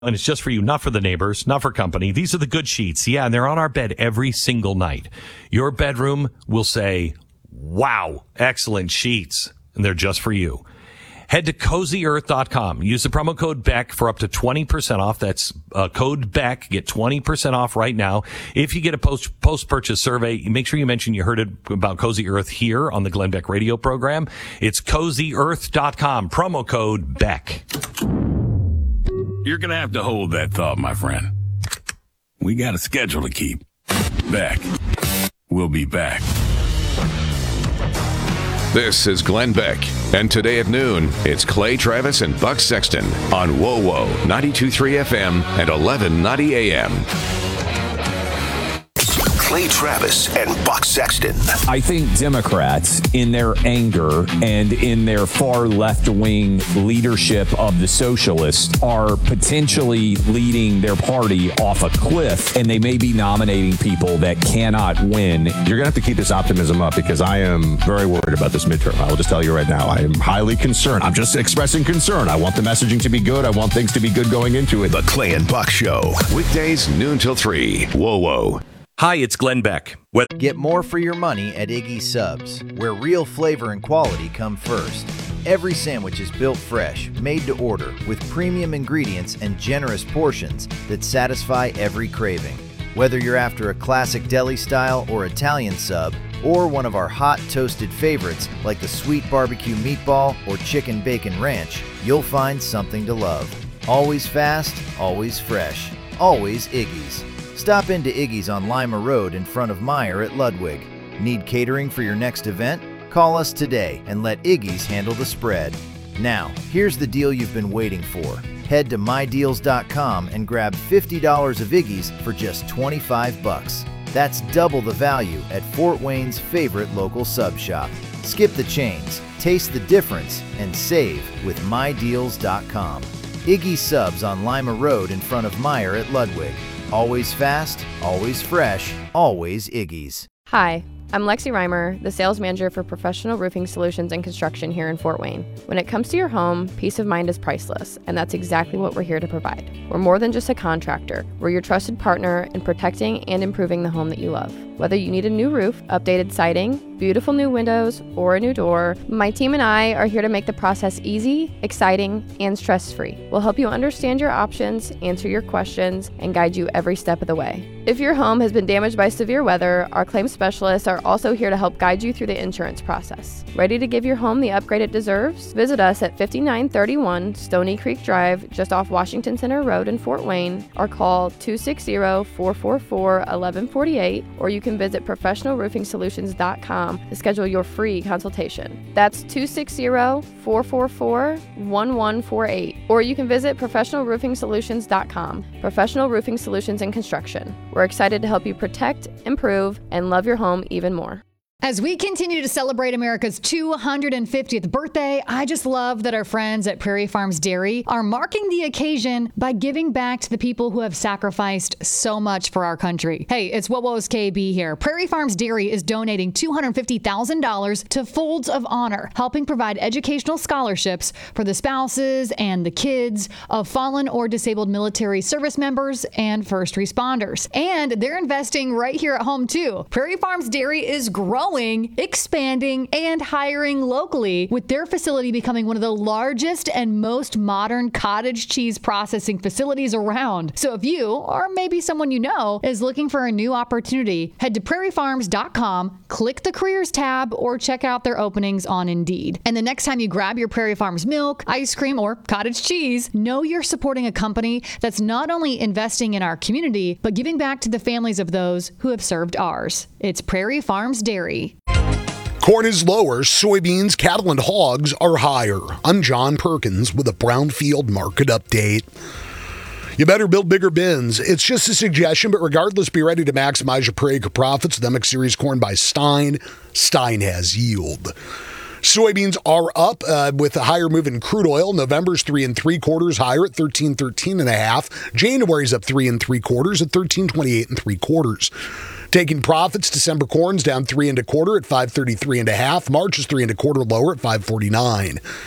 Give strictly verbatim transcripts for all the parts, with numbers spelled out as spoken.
And it's just for you, not for the neighbors, not for company. These are the good sheets. Yeah, and they're on our bed every single night. Your bedroom will say, wow, excellent sheets. And they're just for you. Head to cozy earth dot com. Use the promo code Beck for up to twenty percent off. That's uh, code Beck. Get twenty percent off right now. If you get a post, post-purchase survey, make sure you mention you heard it about Cozy Earth here on the Glenn Beck radio program. It's cozy earth dot com. Promo code Beck. You're going to have to hold that thought, my friend. We got a schedule to keep. Beck. We'll be back. This is Glenn Beck, and today at noon, it's Clay Travis and Buck Sexton on W O W O ninety-two point three F M and eleven ninety A M. Clay Travis and Buck Sexton. I think Democrats, in their anger and in their far left-wing leadership of the socialists, are potentially leading their party off a cliff, and they may be nominating people that cannot win. You're going to have to keep this optimism up because I am very worried about this midterm. I will just tell you right now, I am highly concerned. I'm just expressing concern. I want the messaging to be good. I want things to be good going into it. The Clay and Buck Show. Weekdays, noon till three. W O W O. Hi, it's Glenn Beck. What- Get more for your money at Iggy's Subs, where real flavor and quality come first. Every sandwich is built fresh, made to order, with premium ingredients and generous portions that satisfy every craving. Whether you're after a classic deli style or Italian sub, or one of our hot toasted favorites like the sweet barbecue meatball or chicken bacon ranch, you'll find something to love. Always fast, always fresh, always Iggy's. Stop into Iggy's on Lima Road in front of Meyer at Ludwig. Need catering for your next event? Call us today and let Iggy's handle the spread. Now, here's the deal you've been waiting for. Head to my deals dot com and grab fifty dollars of Iggy's for just twenty-five bucks. That's double the value at Fort Wayne's favorite local sub shop. Skip the chains, taste the difference, and save with my deals dot com. Iggy's Subs on Lima Road in front of Meyer at Ludwig. Always fast, always fresh, always Iggy's. Hi, I'm Lexi Reimer, the sales manager for Professional Roofing Solutions and Construction here in Fort Wayne. When it comes to your home, peace of mind is priceless, and that's exactly what we're here to provide. We're more than just a contractor. We're your trusted partner in protecting and improving the home that you love. Whether you need a new roof, updated siding, beautiful new windows, or a new door, my team and I are here to make the process easy, exciting, and stress-free. We'll help you understand your options, answer your questions, and guide you every step of the way. If your home has been damaged by severe weather, our claims specialists are also here to help guide you through the insurance process. Ready to give your home the upgrade it deserves? Visit us at fifty-nine thirty-one Stony Creek Drive, just off Washington Center Road in Fort Wayne, or call two six zero, four four four, one one four eight, or you can visit professional roofing solutions dot com to schedule your free consultation. That's two six zero, four four four, one one four eight, or you can visit professional roofing solutions dot com. Professional Roofing Solutions and Construction. We're excited to help you protect, improve, and love your home even more. As we continue to celebrate America's two hundred fiftieth birthday, I just love that our friends at Prairie Farms Dairy are marking the occasion by giving back to the people who have sacrificed so much for our country. Hey, it's W O W O's K B here. Prairie Farms Dairy is donating two hundred fifty thousand dollars to Folds of Honor, helping provide educational scholarships for the spouses and the kids of fallen or disabled military service members and first responders. And they're investing right here at home, too. Prairie Farms Dairy is growing, expanding, and hiring locally, with their facility becoming one of the largest and most modern cottage cheese processing facilities around. So if you, or maybe someone you know, is looking for a new opportunity, head to prairie farms dot com, click the careers tab, or check out their openings on Indeed. And the next time you grab your Prairie Farms milk, ice cream, or cottage cheese, know you're supporting a company that's not only investing in our community, but giving back to the families of those who have served ours. It's Prairie Farms Dairy. Corn is lower, soybeans, cattle, and hogs are higher. I'm John Perkins with a Brownfield market update. You better build bigger bins. It's just a suggestion, but regardless, be ready to maximize your per acre profits with M X Series corn by Stein. Stein has yield. Soybeans are up uh, with a higher move in crude oil. November's three and three quarters higher at thirteen thirteen and a half. January's up three and three quarters at thirteen twenty-eight and three quarters. Taking profits, December corn's down three and a quarter at five thirty-three and a half. March is three and a quarter lower at five forty-nine.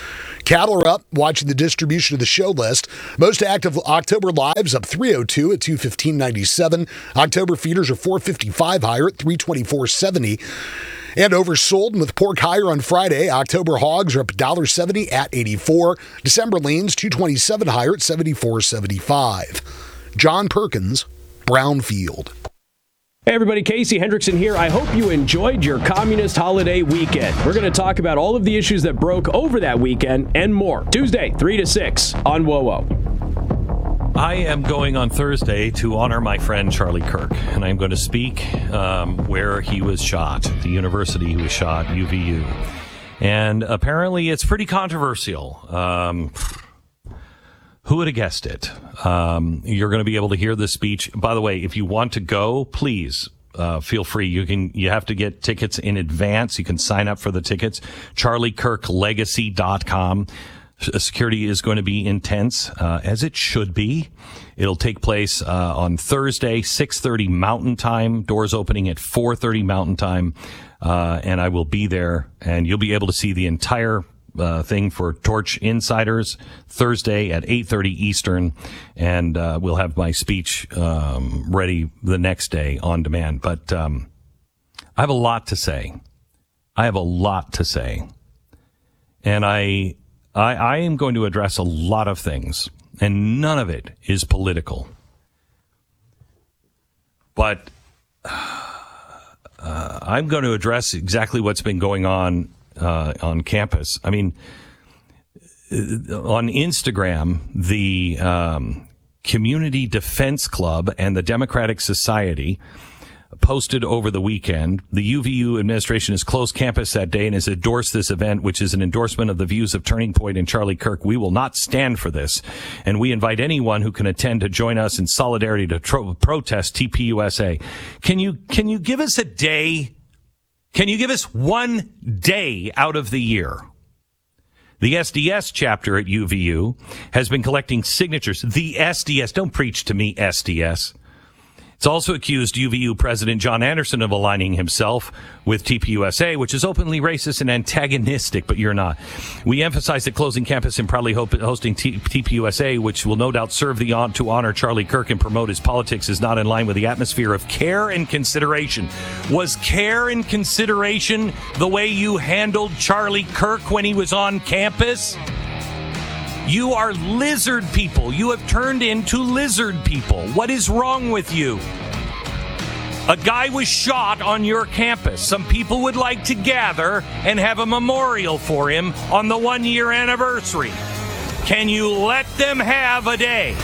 Cattle are up, watching the distribution of the show list. Most active October lives up three oh two at two fifteen ninety-seven. October feeders are four fifty-five higher at three twenty-four seventy. And oversold with pork higher on Friday. October hogs are up one seventy at eighty-four. December leans two twenty-seven higher at seventy-four seventy-five. John Perkins, Brownfield. Hey everybody, Casey Hendrickson here. I hope you enjoyed your communist holiday weekend. We're going to talk about all of the issues that broke over that weekend and more. Tuesday, three to six on WOWO. I am going on Thursday to honor my friend Charlie Kirk, and I'm going to speak um, where he was shot, the university he was shot, U V U. And apparently it's pretty controversial. Um, who would have guessed it? Um, you're going to be able to hear this speech. By the way, if you want to go, please uh, feel free. You can. You have to get tickets in advance. You can sign up for the tickets. charlie kirk legacy dot com. Security is going to be intense, uh, as it should be. It'll take place uh, on Thursday, six thirty Mountain Time. Doors opening at four thirty Mountain Time, uh, and I will be there. And you'll be able to see the entire uh, thing for Torch Insiders Thursday at eight thirty Eastern, and uh, we'll have my speech um, ready the next day on demand. But um, I have a lot to say. I have a lot to say, and I. I, I am going to address a lot of things, and none of it is political. But uh, I'm going to address exactly what's been going on uh, on campus. I mean, on Instagram, the um, Community Defense Club and the Democratic Society posted over the weekend. The U V U administration has closed campus that day and has endorsed this event, which is an endorsement of the views of Turning Point and Charlie Kirk. We will not stand for this, and we invite anyone who can attend to join us in solidarity to tro- protest T P U S A. Can you can you give us a day? Can you give us one day out of the year? The S D S chapter at U V U has been collecting signatures. The S D S, don't preach to me, S D S. It's also accused U V U President John Anderson of aligning himself with T P U S A, which is openly racist and antagonistic, but you're not. We emphasize that closing campus and proudly hosting T- TPUSA, which will no doubt serve the on- to honor Charlie Kirk and promote his politics, is not in line with the atmosphere of care and consideration. Was care and consideration the way you handled Charlie Kirk when he was on campus? You are lizard people. You have turned into lizard people. What is wrong with you? A guy was shot on your campus. Some people would like to gather and have a memorial for him on the one-year anniversary. Can you let them have a day?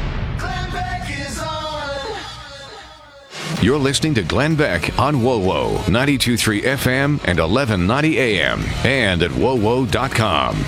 You're listening to Glenn Beck on WOWO, ninety-two point three F M and eleven ninety A M, and at W O W O dot com.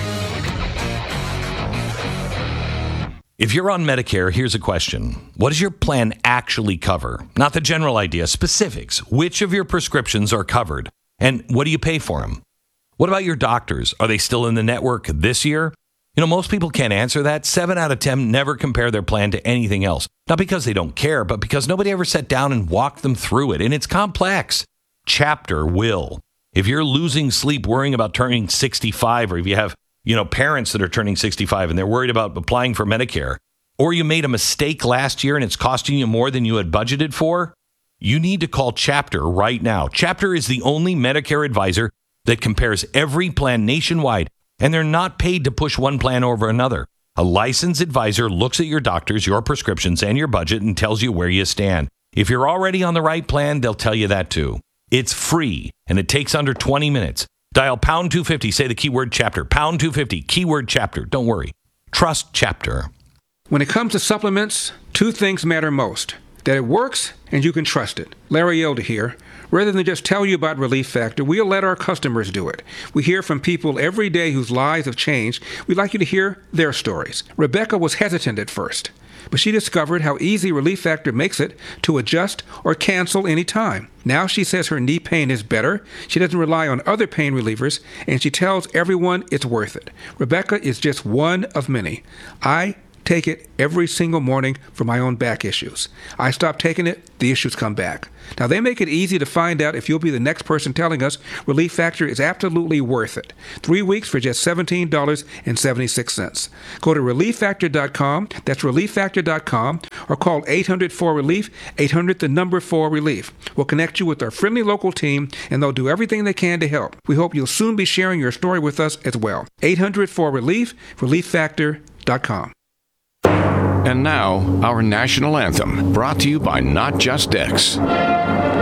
If you're on Medicare, here's a question. What does your plan actually cover? Not the general idea, specifics. Which of your prescriptions are covered? And what do you pay for them? What about your doctors? Are they still in the network this year? You know, most people can't answer that. Seven out of ten never compare their plan to anything else. Not because they don't care, but because nobody ever sat down and walked them through it. And it's complex. Chapter will. If you're losing sleep worrying about turning sixty-five, or if you have you know, parents that are turning sixty-five and they're worried about applying for Medicare, or you made a mistake last year and it's costing you more than you had budgeted for, you need to call Chapter right now. Chapter is the only Medicare advisor that compares every plan nationwide, and they're not paid to push one plan over another. A licensed advisor looks at your doctors, your prescriptions, and your budget and tells you where you stand. If you're already on the right plan, they'll tell you that too. It's free, and it takes under twenty minutes. Dial pound two fifty, say the keyword Chapter. Pound two fifty, keyword Chapter. Don't worry. Trust Chapter. When it comes to supplements, two things matter most. That it works and you can trust it. Larry Elder here. Rather than just tell you about Relief Factor, we'll let our customers do it. We hear from people every day whose lives have changed. We'd like you to hear their stories. Rebecca was hesitant at first, but she discovered how easy Relief Factor makes it to adjust or cancel any time. Now she says her knee pain is better, she doesn't rely on other pain relievers, and she tells everyone it's worth it. Rebecca is just one of many. I take it every single morning for my own back issues. I stop taking it, the issues come back. Now, they make it easy to find out if you'll be the next person telling us Relief Factor is absolutely worth it. Three weeks for just seventeen dollars and seventy-six cents. Go to relief factor dot com, that's relief factor dot com, or call eight hundred four relief, eight hundred the number four relief. We'll connect you with our friendly local team, and they'll do everything they can to help. We hope you'll soon be sharing your story with us as well. eight hundred four relief, relief factor dot com. And now, our national anthem, brought to you by Not Just Decks.